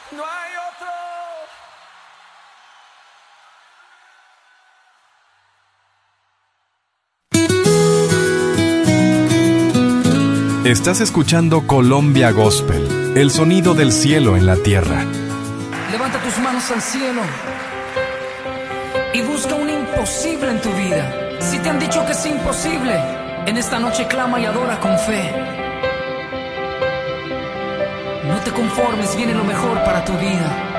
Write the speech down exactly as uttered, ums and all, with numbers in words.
No hay otro. Estás escuchando Colombia Gospel, el sonido del cielo en la tierra. Levanta tus manos al cielo y busca un imposible en tu vida. Si te han dicho que es imposible, en esta noche clama y adora con fe. No te conformes, viene lo mejor para tu vida.